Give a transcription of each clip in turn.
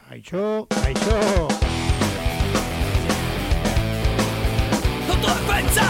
Kaixo, kaixo. Autodefentsa!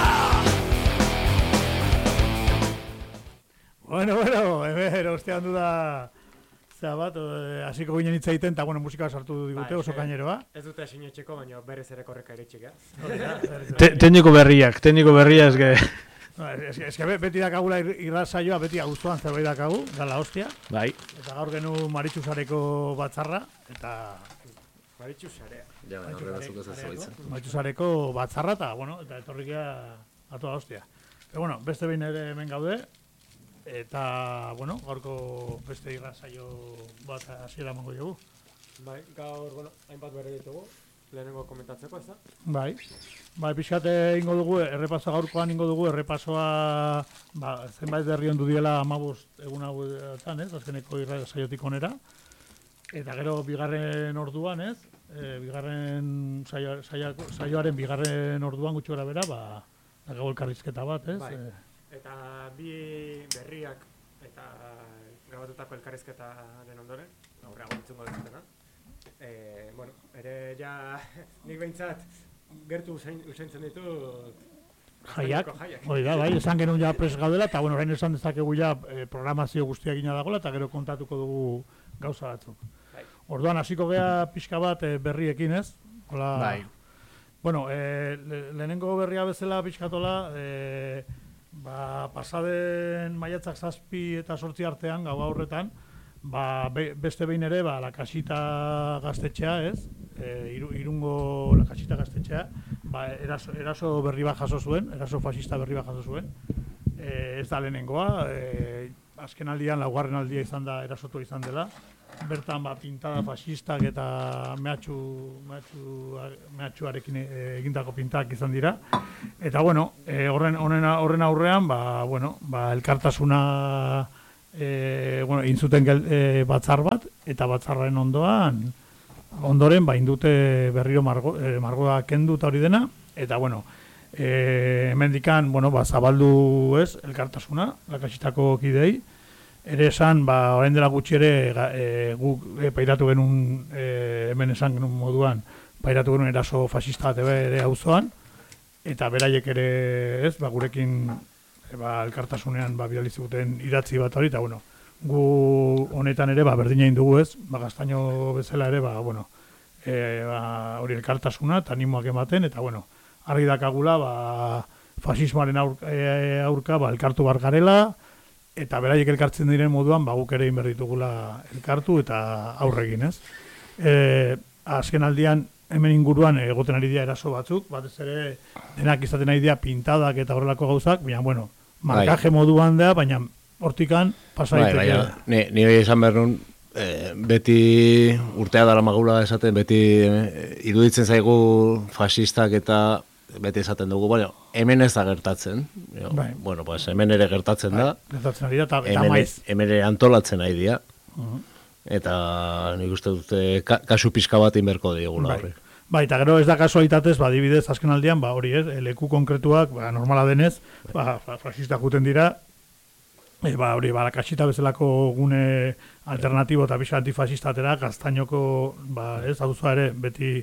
Bueno, hemen ostean du da bat, hasiko ginen hitz egiten, eta bueno, musika sartu digute oso kaineroa. Ez dute sinetxeko, baina berez ere korreka iritxik, Técnico berriak, eske... Ez que beti dakagula irratsaioa, beti auzoan zerbait dakagu, gala hostia. Bai. Eta gaur genu Maritxusareko batzarra, eta... Maritxusarea. Ja, horrela zuko zaitzen. Maritxusareko batzarra, eta, bueno, eta etorrikia a toda hostia. Pero bueno, beste behin ere hemen gaude, eta, bueno, gaurko beste irratsaio bat hasiera emango dugu. Bai, gaur, bueno, hainbat bere ditugu, lehenengo komentatzeko, ez da? Bai, pixkate ingo dugu, errepasoa gaurkoan ingo dugu, errepasoa, zenbait berri ondu diela 15 egun hauetan, ez, azkeneko irratsaiotik onera. Eta gero bigarren orduan, ez, bigarren saioaren bigarren orduan gutxi gara bera, dago elkarrizketa bat, ez. Bai. Eta bi berriak eta grabatutako elkarrizketaren ondoren, aurreago entzungo dezutena. Bueno, ere ja nik behintzat gertu usaintzen ditu jaiak, hori da, bai, esan genuen ja pres gaudela, eta bueno, orain esan dezakegu ja programazio guztiak gina dagoela, eta gero kontatuko dugu gauza batzuk. Bai. Orduan hasiko gea pixka bat berriekin, ez? Hola. Bai. Bueno, lehenengo berria bezala pixkatola, pasaden maiatzak 7 eta 8 artean, gau horretan, beste behin ere, La Casita gaztetxea, ez? Irungo La Casita gaztetxea, eraso berri bat jaso zuen, eraso fascista berri bat jaso zuen. Ez da lehenengoa, azken aldian, laugarren aldia izan da, erasotu izan dela. Bertan pintada fascistak eta mehatxuarekin egindako pintak izan dira. Eta bueno, horren aurrean, elkartasuna intzuten batzar bat, eta batzarraren ondoren indute berriro margoa kendu eta hori dena, eta bueno, hemendikan, zabaldu ez, elkartasuna, La Casitako kidei, ere esan, orain dela gutxi ere guk pairatu genuen, hemen esan genuen moduan, pairatu genuen eraso fascista bat ere auzoan, eta beraiek ere ez, gurekin elkartasunean bidali ziguten idatzi bat hori, eta bueno, gu honetan ere berdina indugu ez, gaztaino bezala ere, hori elkartasuna, eta animoak ematen, eta bueno, argi dakagula, fasismoaren aurka elkartu bar garela, eta beraiek elkartzen diren moduan, guk ere inberditugula elkartu eta aurregin, ez? Azken aldian, hemen inguruan egoten ari dira eraso batzuk, batez ere denak izaten ari dira pintadak eta horrelako gauzak, baina, markaje moduan da, baina hortikan pasaiteke. Ni hori esan behar nun, beti urtea dara magula esaten, beti iruditzen zaigu fascistak eta beti esaten dugu, hemen ez da gertatzen. Bueno, pues hemen ere gertatzen da. Gertatzen ari da, eta maiz. Hemen ere antolatzen ari dira. Eta nik uste dute kasu pixka bat inberko digula horri. Eta gero ez da kasualitatez, adibidez, azken aldian, hori ez, leku konkretuak, normala denez, fascistak guten dira, hori, La Casita bezalako gune alternatibo eta bisa antifascistatera, gaztainoko, ez, auzoa ere, beti,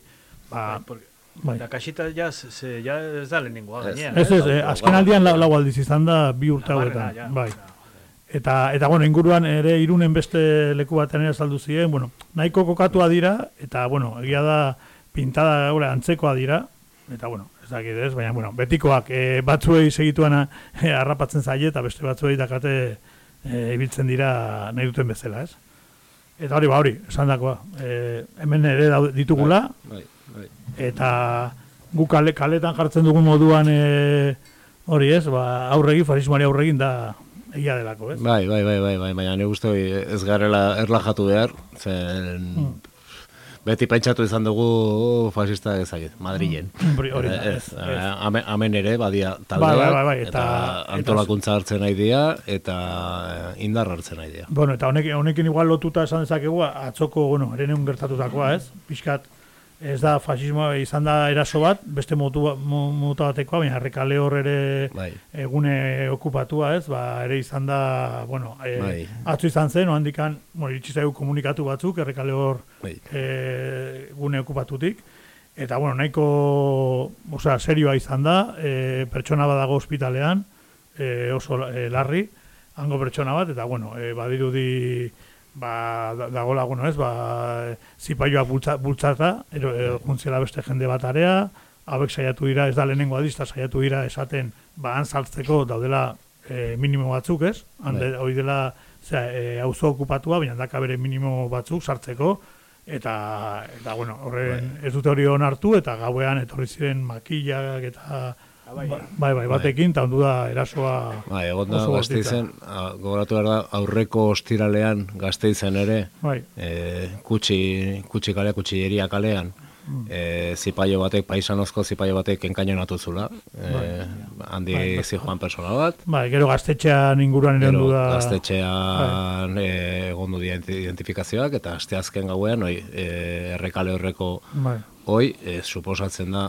La Casita ya ez da lehenengoa gainean. Ez, azken aldian lau aldiz izan da 2 urte hauetan. Bai. Eta bueno, inguruan ere Irunen beste leku batean ere saldu ziren, nahiko kokatua dira, eta egia da pintada antzekoa dira, eta ez dakit ez, baina betikoak batzuei segituan harrapatzen zaie, eta beste batzuei dakate ibiltzen dira nahi duten bezala, ez? Eta hori, esan dakoa, hemen ere ditugula, eta gu kaletan jartzen dugun moduan hori ez, aurregi, fasismoari aurregin da egia delako, ez? Bai, baina nire uste ez garela erlajatu behar, zen beti pentsatu izan dugu fascista ezaget, Madrilen. Hemen ere, badia taldeak, eta antolakuntza hartzen nahi dira, eta indar hartzen nahi dira. Eta honekin igual lotuta esan dezakegu, atzoko, ereneun gertatutakoa, ez? Piskat, ez da fasismoa izan da eraso bat, beste mota batekoa, baina Errekale hor ere egune okupatua, ez? Ere izan da, bueno, atzu izan zen, handikan, iritsi zaigu komunikatu batzuk, Errekale hor gune okupatutik, eta, bueno, nahiko, serioa izan da, pertsona badago ospitalean, oso larri, hango pertsona bat, eta, bueno, badirudi dagoela, bueno, ez, zipaioak bultzata, juntziela beste jende bat area, hauek saiatu dira, ez da lehenengo adizta, saiatu dira esaten, han saltzeko daudela minimo batzuk, ez? Hoi dela, auzo okupatua, baina daka bere minimo batzuk sartzeko, eta bueno, horren ez dute hori onartu, eta gauean etorri ziren makillak eta batekin, eta ondu da erasoa egon da Gasteizen, gogoratu behar da, aurreko ostiralean Gasteizen ere, kutsi kalea, kutsilleria kalean, zipaio batek, paisanozko zipaio batek enkainonatu zula, handi zijoan persona bat. Gero gaztetxean inguruan ere ondu da. Gaztetxean egon du identifikazioak, eta asteazken gauean, Errekale horreko, suposatzen da,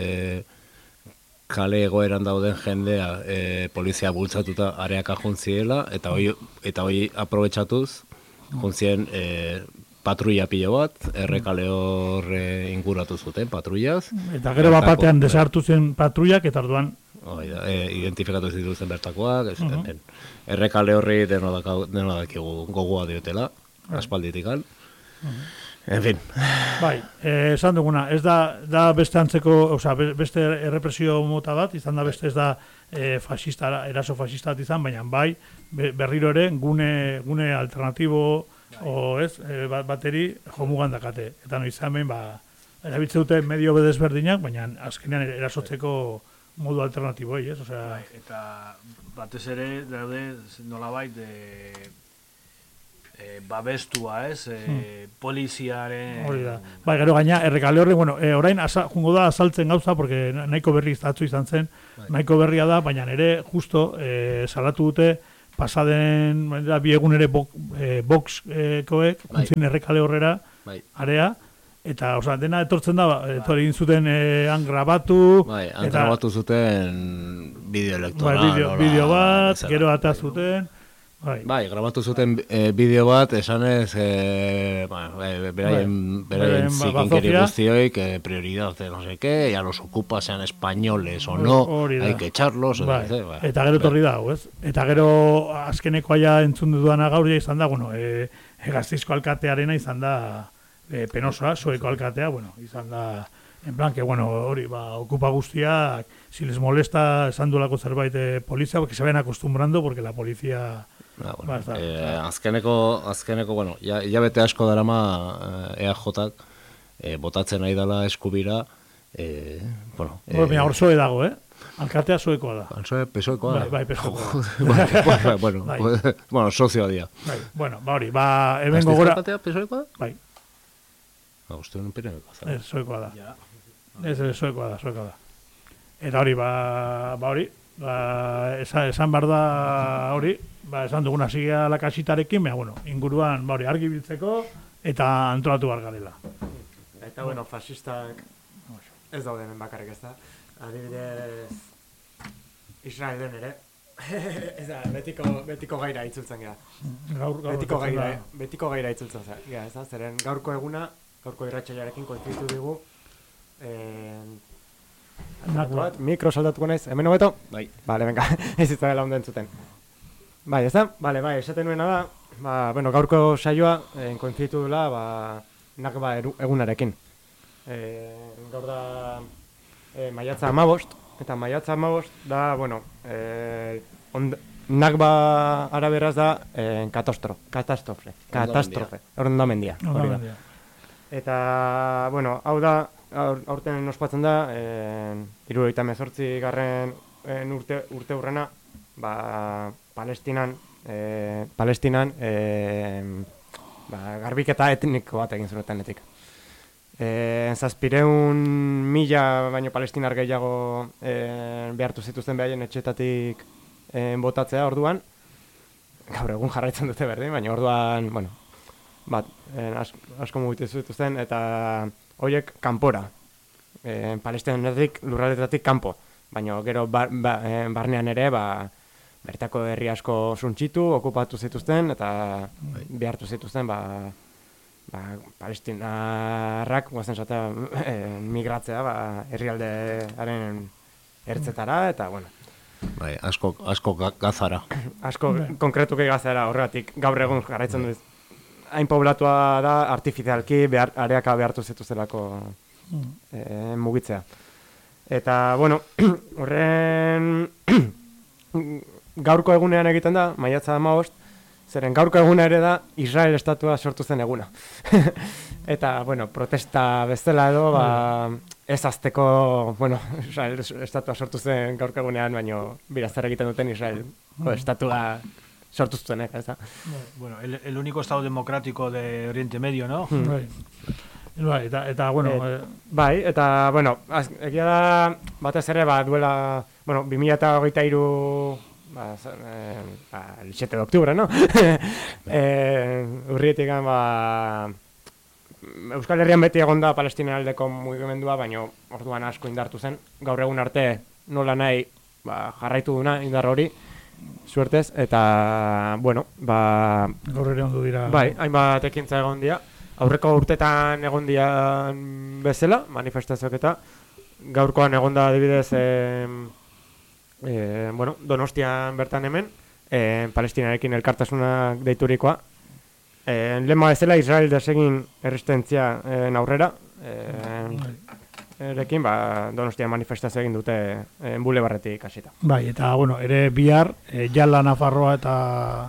kale egoeran dauden jendea polizia bultzatuta areaka juntziela, eta hoi aprobetxatuz juntzien patrulla pilo bat, Errekale hor inguratu zuten patrullaz. Eta gero batean desartu zen patrullak, eta orduan identifikatu zituzten bertakoak, Errekale horri denodakigu gogoa diotela, aspalditikan. En fin. Esan duguna, ez da beste antzeko, beste errepresio mota bat, izan da beste ez da eraso fascista bat izan, baina berriro ere gune alternatibo bateri jomugan dakate. Eta no izan behin, erabiltze dute medio bedezberdinak, baina azkenean erasotzeko modu alternatiboi, ez? Eta batez ere, daude nolabait babestua, ez? Poliziaren... Hori da. Gero gaina, Errekale horre, orain jungo da azaltzen gauza, porque nahiko berri izatzu izan zen, nahiko berria da, baina ere justo salatu dute pasaden, bi egun ere boxkoek, juntzien Errekale horrera, area, eta dena etortzen da, egin zuten han grabatu... Han grabatu zuten bideo elektoral. Bideo bat, gero ata zuten... grabatu zuten bideo bat, esanez, beraien zikinkeri guztioik, prioridad, no sé qué, ya los ocupa, sean españoles o no, hay que echarlos. Eta gero torri da, ez? Eta gero azkeneko aia entzun duana gaur izan da, Gasteizko alkatearena izan da penosa, Soeko alkatea, izan da, en plan, que, hori, ocupa guztiak, si les molesta, esan duelako zerbait polizia, porque se ven acostumbrando, porque la policía... Azkeneko, bete asko darama EAJak botatzen nahi dela eskubira, hor zoe dago, alkatea zoekoa da. Alzoe pesoekoa da. Pesoekoa. Sozioa dia. Hori, hemen gogora... Alkatea pesoekoa da? Bai. Uste un piremekoa. Zoekoa da. Zoekoa da. Eta hori, hori, esan behar da hori, esan duguna zigea lakasitarekin, inguruan argi biltzeko eta antolatu behar garela. Eta, fascistak ez daude hemen bakarrik, ez da. Adibidez, Israelen ere, ez da, betiko gaira itzultzen gara. Betiko gaira itzultzen gara, ez da, zeren gaurko eguna, gaurko irratxaiarekin kontzitu digu, mikro saldatuko naiz, hemen hobeto? Bai. Bale, venga, ez itzagela ondo entzuten. Bai, ez da? Bale, esaten nuena da, gaurko saioa kontzitu dula, nakba egunarekin. Gaur da maiatza 15, eta maiatza 15 da, nakba araberaz da katastrofe, hondamendia. Eta, hau da, aurten ospatzen da, 78. urte hurrena, Palestinan garbiketa etniko bat egin zuretenetik. 700.000 baino palestinar gehiago behartu zituzten behaien etxetatik botatzea orduan. Gaur egun jarraitzen dute berdin, baina orduan, bat, asko mugitu zituzten, eta horiek kanpora, palestinatik, lurraldetatik kanpo, baina gero barnean ere, bertako herri asko suntxitu, okupatu zituzten, eta behartu zituzten, palestinarrak, guazen zata, migratzea, herrialdearen ertzetara, eta, bueno. Bai, asko gazara. Asko konkretuki gazara, horregatik, gaur egun jarraitzen dut. Hain poblatua da, artifizialki, areaka behartu zituztelako mugitzea. Eta, bueno, horren gaurko egunean egiten da, maiatza 15, zeren gaurko eguna ere da Israel estatua sortu zen eguna. Eta, bueno, protesta bezala edo, ez azteko, bueno, Israel estatua sortu zen gaurko egunean, baina birazter egiten duten Israel estatua sortu zutenek, ez da? Bueno, el único estado democrático de Oriente Medio, ¿no? Bai, eta bueno... Bai, eta, bueno, egia da, batez ere, duela, bueno, 2023... el 7 de octubre, ¿no? Urrietik, Euskal Herrian beti egon da Palestina aldeko mugimendua, baina orduan asko indartu zen. Gaur egun arte nola nahi jarraitu duna indar hori, suertez, eta, bueno, gaur ere ondo dira. Bai, hainbat ekintza egon dira. Aurreko urtetan egon dira bezala, manifestazioak eta gaurkoan egon da adibidez, bueno, Donostian bertan hemen, Palestinarekin elkartasunak deiturikoa. Lema bezala Israel desegin erresistentzia aurrera, erekin Donostia manifestazio egin dute Bulebarretik hasita. Bai, eta bueno, ere bihar Jala Nafarroa eta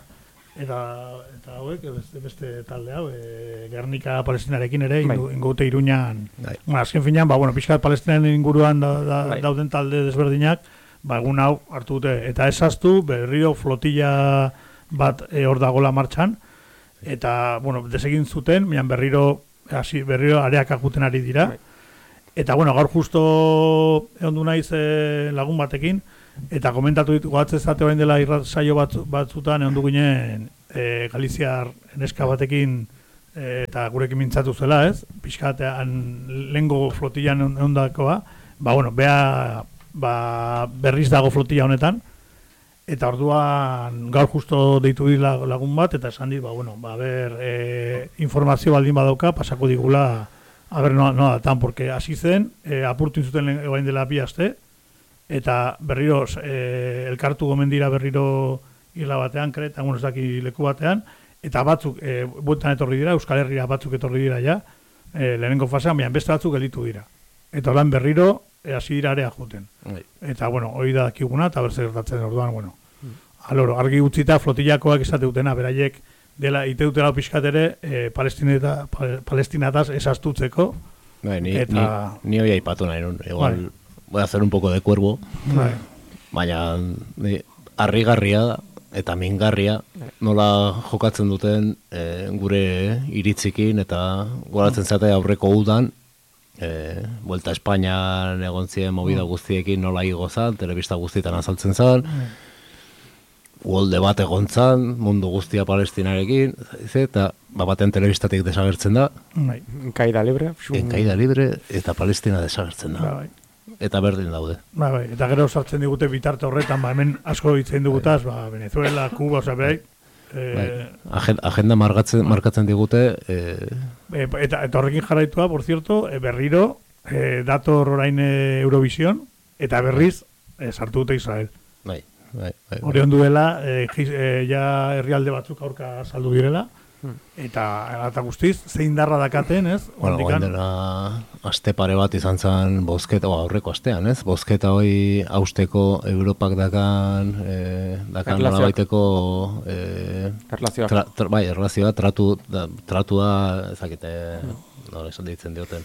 hauek beste talde hau, Gernika Palestinarekin ere ingute Iruñan. Azken finean, bueno, pixkat Palestinaren inguruan dauden talde desberdinak, egun hau hartu dute, eta ezaztu berriro flotilla bat hor dagola martxan, eta, bueno, desegin zuten, berriro areak akuten ari dira. Eta, bueno, gaur justo egondu naiz lagun batekin, eta komentatu ditu goatzen zate orain dela irratsaio batzutan egondu ginen Galiziar neska batekin eta gurekin mintzatu zela, ez? Pixkatean lehengo flotillan egondakoa, bueno, berriz dago flotilla honetan, eta orduan gaur justo deitu dit lagun bat, eta esan dit, informazio baldin badauka, pasako digula, nola datan, porque hasi zen, apurtu zuten egoain dela 2 aste, eta berriro, elkartu gomen dira berriro isla batean, Kreta, ez daki leku batean, eta batzuk, bueltan etorri dira, Euskal Herria batzuk etorri dira ja, lehenengo fasean, beste batzuk gelditu dira. Eta orduan berriro, hasi dira area joten. Eta, bueno, hori da dakiguna, eta berze gertatzen orduan, bueno. Aloro, argi utzita flotillakoak esateutena, beraiek dela iteutela pixkat ere palestinataz esastutzeko. Ni hori aipatu nahi nun. Igual, voy a hacer un poco de cuervo. Baina, harrigarria eta mingarria nola jokatzen duten gure iritzikin, eta goratzen zate aurreko udan, Vuelta a España egon ziren movida guztiekin nola igo zan, telebista guztietan azaltzen zan, uolde bat egon zan, mundu guztia Palestinarekin, eta baten telebistatik desagertzen da. Kaida libre. Eta Palestina desagertzen da. Eta berdin daude. Eta gero sartzen digute bitarte horretan, hemen asko hitzein dugutaz, Venezuela, Cuba, agenda markatzen digute. Eta horrekin jarraitua, por cierto, berriro dator orain Eurovision, eta berriz sartu dute Israel. Hori onduela, ja herrialde batzuk aurka saldu direla, eta guztiz, zein darra dakaten, ez? Bueno, dela aste pare bat izan zen bozketa, aurreko astean, ez? Bozketa hoi hausteko Europak dakan nola baiteko erlazioa, tratua, ezakite, nola esan ditzen dioten,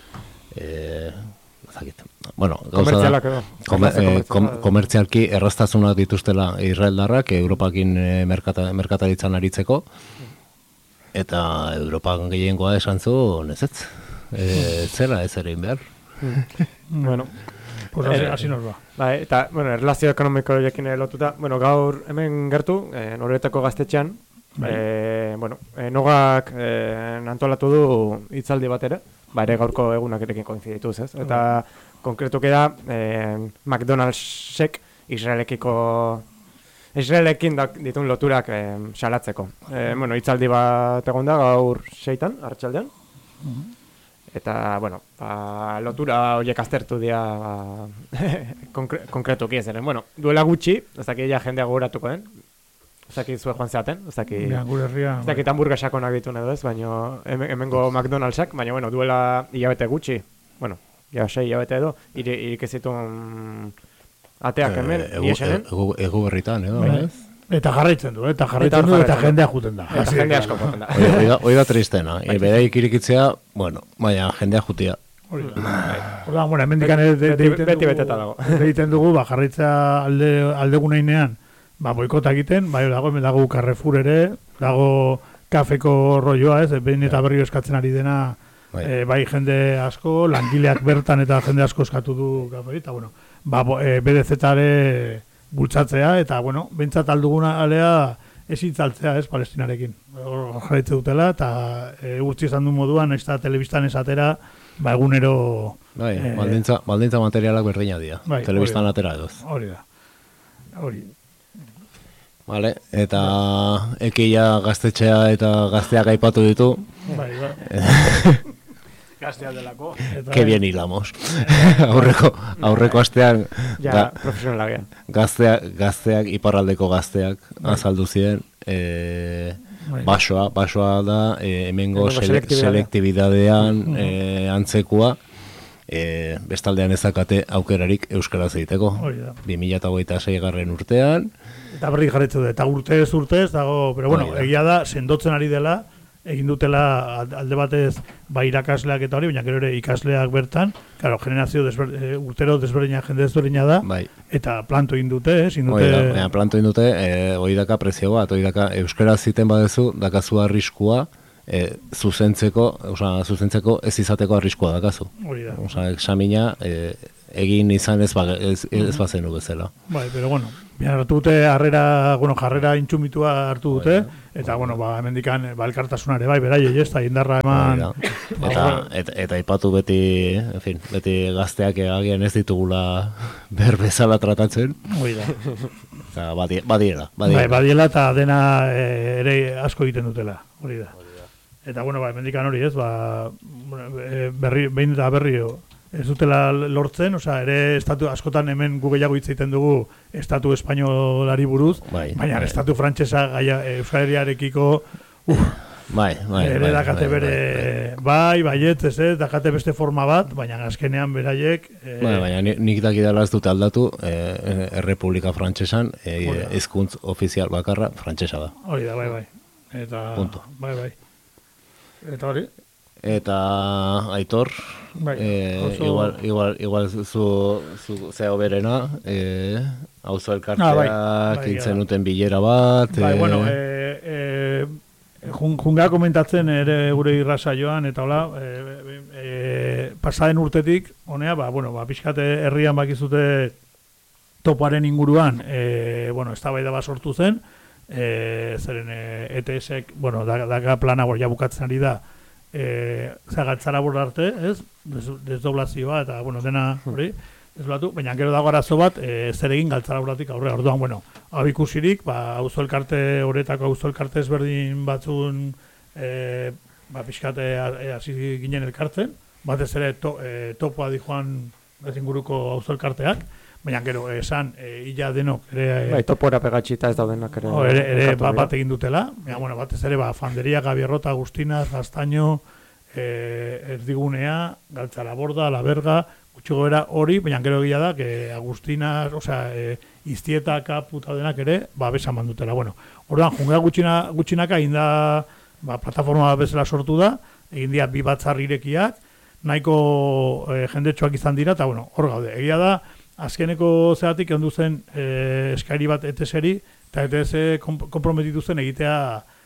bueno, komertzialki erraztasunak dituztela Israeldarrak Europakin merkataritzan aritzeko, eta Europan gehiengoa esan zuen ezetz. Zera ez ere behar. Bueno, así nos va. Eta, erlazio ekonomiko horiekin lotuta, gaur hemen gertu, Noretako gaztetxean, Bueno, Nogak antolatu du hitzaldi bat ere, ere gaurko egunak erekin koinzidituz, ez? Eta konkretuki da McDonald'sek Israelekin ditun loturak salatzeko. Bueno, hitzaldi bat egon da gaur 6-an, arratsaldean. Eta, bueno, lotura horiek aztertu dira konkretuki ez eren. Bueno, duela gutxi, ez dakit ja jendea gogoratuko den. Ez dakit zue joan zeaten, ez dakit hamburguesak onak ditu edo ez, baina hemengo McDonald'sak, baina, bueno, duela hilabete gutxi, bueno, ja 6 hilabete edo, ikezitun ateak hemen, iesenen. Ego berritan, edo, ez? Eta jarraitzen du, eta jendea juten da. Eta jendea asko juten da. Hoi da tristena, bereik irikitzea, bueno, baina jendea jutia. Orduan, bueno, hemendikan beti beteta dago. Egiten dugu, jarraitza aldeguneinean, boikota egiten, hemen dago Carrefour ere, dago kafeko rolloa, ez, behin eta berriro eskatzen ari dena, bai jende asko, langileak bertan eta jende asko eskatu du kafe, eta bueno, BDZ-are bultzatzea, eta bueno, bentsat alduguna alea ez itzaltzea, ez, Palestinarekin. Jarraitze dutela, eta urtsi esan du moduan, ez da telebistan esatera, egunero... Baldintza materialak berdina dira, telebistan atera edoz. Hori da, hori. Vale, eta ekia gaztetxea eta gazteak aipatu ditu. Bai. Gaztea delako. Que bien hilamos. aurreko astean ja, profesionalagian. Gazteak, iparraldeko gazteak azaldu ziren. Basoa da, hemengo selektibidadean antzekua. Bestaldean ezakate aukerarik euskaraz egiteko. 2026 urtean. Eta berri jarretzu da, eta urtez dago, pero bueno, egia da, sendotzen ari dela, egin dutela alde batez irakasleak eta hori, baina gero ere ikasleak bertan, claro, generazio urtero jende desberdina da, eta planto egin dute, planto egin dute, hori daka prezio bat, hori daka euskaraz ziten badezu, dakazu arriskua, zuzentzeko ez izateko arriskua dakazu. Hori da. Examina egin izan ez bazenu bezala. Bai, pero bueno, hartu dute jarrera intsumitua hartu dute, eta bueno, hemendikan elkartasunare bai, beraiei ez, eta indarra eman... Eta ipatu beti gazteak agian ez ditugula berbezala tratatzen. Hoi da. Eta badiela. Badiela eta dena ere asko egiten dutela, hori da. Eta bueno, hemendikan hori ez, behin eta berrio, ez dutela lortzen, ere estatu askotan hemen gu gehiago hitz egiten dugu estatu espainolari buruz, baina estatu frantsesa Euskal-Herriarekiko ere dakate bere baiet, ez dakate beste forma bat, baina azkenean beraiek... Baina nik dakidala ez dute aldatu, Errepublika Frantsesan hizkuntz ofizial bakarra frantsesa da. Hori da, bai. Eta... Punto. Bai. Eta hori? Eta Aitor, igual zu zeo berena, auzo elkarteak hiltzen duten bilera bat. Bueno, junga komentatzen ere gure irrasaioan, eta hola, pasaden urtetik, honea, pixkate herrian bakizute topoaren inguruan, eztabaida bat sortu zen, zeren ETS-ek, daga plana ja bukatzen ari da, zagatzara arte, ez? Desdoblazioa, eta, dena, hori, desdoblatu, baina gero dago arazo bat, zer egin galtzara buratik aurre, orduan, hau ikusirik, auzo elkarte horretako auzo elkarte ezberdin batzun, pixkate hasi ginen elkartzen, batez ere topoa di joan inguruko auzo elkarteak, baina gero, esan, illa denok ere... topora pegatxita ez daudenak ere... Ere bat egin dutela, batez ere, Fanderia, Gabierrota, Agustinaz, Gaztaño, Erdigunea, Galtzaraborda, La Berga, gutxi gobera hori, baina gero egia da, Agustinaz, Iztieta, Kaputa denak ere, besan mandutela. Orduan, junga gutxinaka egin da, plataforma bezala sortu da, egin dira 2 batzar irekiak, nahiko jendetxoak izan dira, eta hor gaude, egia da, azkeneko zeatik ondu zen eskairi bat ETS-eri, eta ETS konprometitu zen egitea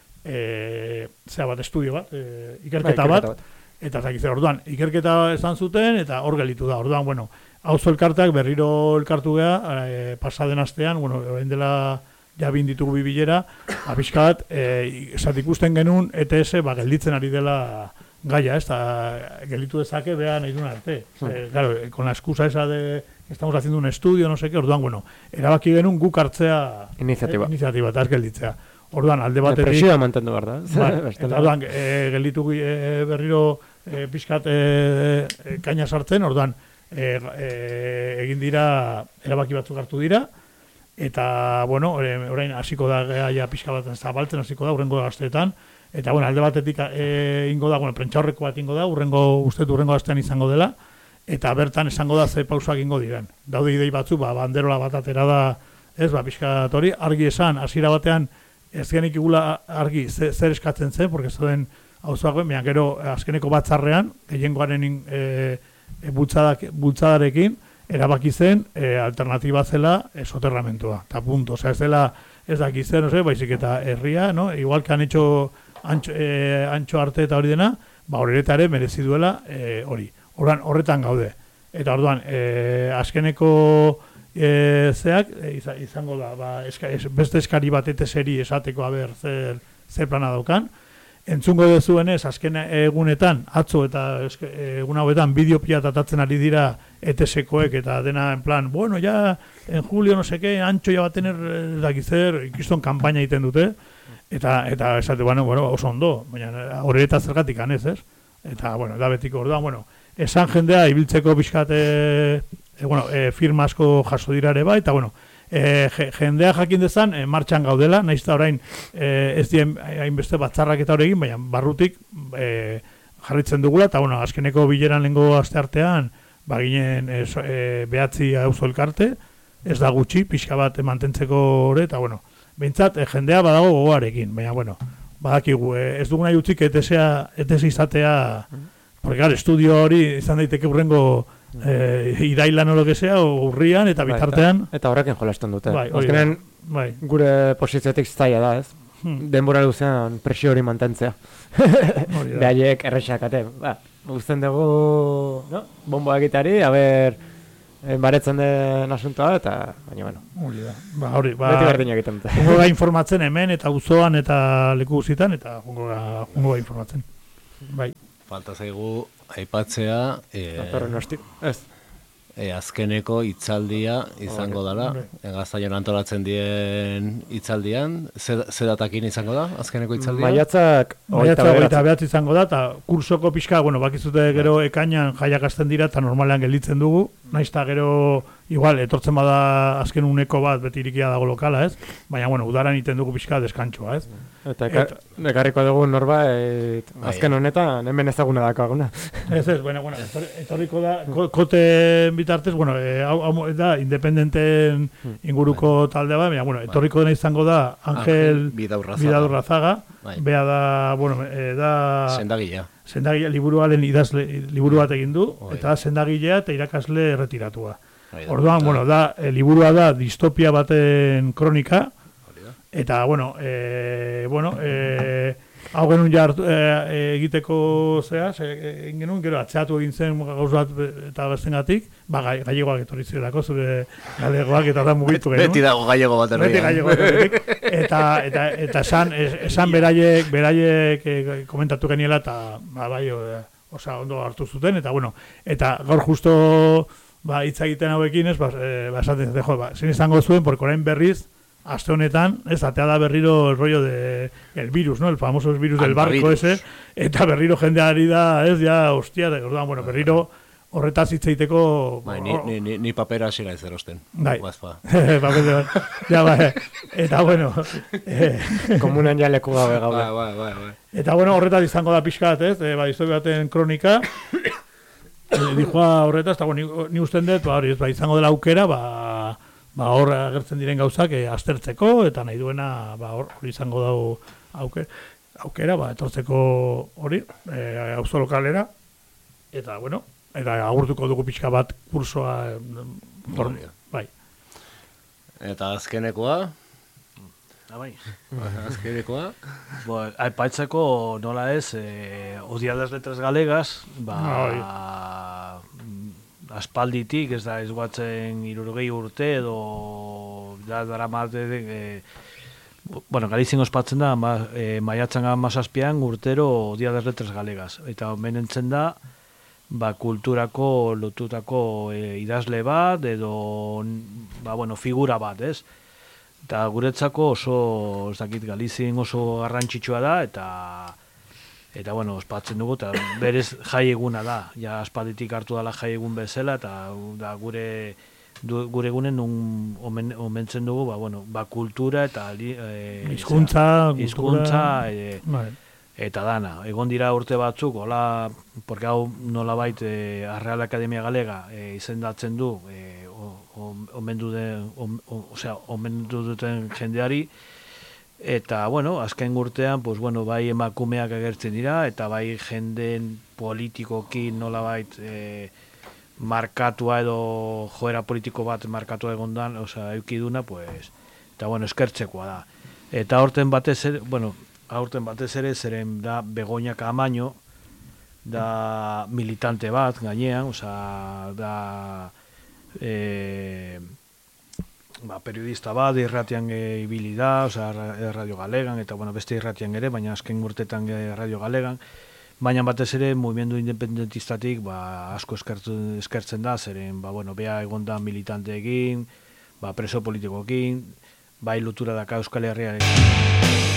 estudio bat, ikerketa bat, eta orduan, ikerketa esan zuten, eta hor gelitu da. Orduan, auzo elkarteak berriro elkartu geha, pasaden astean, orain dela ja bin ditugu bibilera, pixka bat, ikusten genuen ETS gelditzen ari dela gaia, eta gelditu dezake beha nahi duen arte. Claro, con la excusa esa de estamos haciendo un estudio, no sé qué, orduan, bueno, erabaki genuen guk hartzea iniziatiba, eta ez gelditzea. Orduan, alde batetik... Presioa mantendu behar da. Eta orduan, gelditu berriro pixkat kaina sartzen, orduan, egin dira, erabaki batzuk hartu dira, eta, bueno, orain hasiko da gaia pixka bat zabaltzen, hasiko da, urrengo gazteetan, eta, bueno, alde batetik ingo da, bueno, prentxaurreko bat ingo da, urrengo gaztean izango dela, eta bertan esango da ze pausak ingo diren. Daude idei batzu, banderola bat atera da, ez, pixkat hori, argi esan, hasiera batean, ez genik igula argi zer eskatzen zen, porque zuen hauzuak ben, gero azkeneko batzarrean, gehiengoaren bultzadarekin, erabaki zen alternatiba zela soterramentua, eta punto. Osea, ez dela, ez daki zen, no sé, baizik eta herria, no? Igual que han hecho antxo arte eta hori dena, horretare merezi duela hori. Horretan gaude. Eta orduan, azkeneko zeak izango da, beste eskari bat eteseri esateko haber zer plana daukan. Entzungo dezuenez, azken egunetan, atzo eta egun hauetan, bideo pilatatatzen ari dira ETS-koek eta dena en plan, bueno, ya en julio no sé qué, antxo ya va a tener dakizer, ikiston kanpaina egiten dute, eta esate, bueno, oso ondo, baina horreta zergatik anez, ez? Eta, bueno, da betiko orduan, bueno, esan jendea ibiltzeko pixkat firma asko jaso dira ere bai, eta bueno, jendea jakin dezan, martxan gaudela, nahiz eta orain ez dien hainbeste batzarrak eta horregin, baina barrutik jarritzen dugula, eta bueno, azkeneko bileran lehengo aste artean, ginen behatzi auzo elkarte, ez da gutxi, pixka bat mantentzeko hori, eta bueno, behintzat, jendea badago gogoarekin, baina bueno, badakigu, ez dugu nahi utzik ETS izatea, porque claro, estudio hori izan daiteke urrengo irailan o lo que sea, o urrian, eta bitartean... Eta horrekin jolasten dute. Azkenen, gure posiziotik zaila da, ez? Denbora luzean presio hori mantentzea. Behaiek errexakate. Uzten dugu, no? Bomboa egitari, haber baretzen den asuntoa, eta baina, bueno. Beti berdin egiten dute. Jungo da informatzen hemen, eta uzoan, eta leku guzitan, eta jungo da informatzen. Bai. Falta zaigu aipatzea azkeneko hitzaldia izango dela, Gaztaion antolatzen dien hitzaldian, ze datakin izango da azkeneko hitzaldia? Maiatzak 29 izango da, eta kursoko pixka, bueno, bakizute gero ekainan jaiak hasten dira, eta normalean gelditzen dugu, nahiz eta gero, igual, etortzen bada azken uneko bat beti irikia dago lokala, ez? Baina, bueno, udaran iten dugu pixka deskantxoa, ez? Eta ekarriko dugu norbait azken honetan hemen ezaguna dakaguna. Ez, bueno, etorriko da, kote bitartez, bueno, hau da, independenten inguruko taldea ba, baina, etorriko dena izango da Angel Bidaurrazaga, bea da, bueno, da... Sendagilea, liburuaren idazle, liburu bat egin du, eta sendagilea eta irakasle erretiratua. Orduan, bueno, da, liburua da distopia baten kronika, eta, bueno, hau genuen ja egiteko zea, egin genuen, gero atzeatu egin zen gauz bat eta bestengatik, gallegoak etorri zirelako, zure gallegoak eta da mugitu genuen. Beti dago gallego bat erdian. Beti gallego bat erdian. Eta esan beraiek komentatu geniela, eta ondo hartu zuten, eta bueno, eta gaur justo hitz egiten hauekin ez, esaten jo, zin izango zuen, porque orain berriz, aste honetan, ez, atea da berriro el rollo de el virus, ¿no? El famoso virus del barco ese, eta berriro jendeari da, ez, ja, hostia, orduan, bueno, berriro horretaz hitz egiteko... Ni papera hasiera ez erosten. Bai. Ja, bai. Eta, bueno... Komunan ja leku gabe gaude. Bai. Eta, bueno, horretaz izango da pixkat, ez, historia baten kronika, dijoa horretaz, eta, bueno, ni usten dut, hori, ez, izango dela aukera, hor agertzen diren gauzak aztertzeko, eta nahi duena hor izango dago aukera, etortzeko hori, auzo lokalera, eta, bueno, eta agurtuko dugu pixka bat kursoa bai. Eta azkenekoa? Bai. Azkenekoa? Aipatzeko nola ez, Odia das Letras Galegas, aspalditik, ez da, ez guatzen 60 urte edo da daramate bueno, Galizien ospatzen da maiatzan 17an urtero Dia das Letras Galegas, eta hemen entzen da kulturako lotutako idazle bat edo figura bat, ez? Eta guretzako oso, ez dakit, Galizien oso garrantzitsua da, eta bueno, ospatzen dugu, eta berez jai eguna da, ja aspalditik hartu dela jai egun bezala, eta da gure egunen omentzen dugu, kultura eta hizkuntza eta dana. Egon dira urte batzuk, hola, porque hau nolabait Real Academia Galega izendatzen du, omendu duten jendeari, eta, azken urtean, bai emakumeak agertzen dira, eta bai jenden politikokin nolabait markatua edo joera politiko bat markatua egondan, eukiduna, eta, eskertzekoa da. Eta aurten batez ere, zeren da Begoña Caamaño, da militante bat gainean, da periodista bat, irratian ibili da, Radio Galegan, eta beste irratian ere, baina azken urtetan Radio Galegan, baina batez ere, movimendu independentistatik asko eskertzen da, zeren, bea egon da militanteekin, preso politikoekin, bai lotura daka Euskal Herriarekin.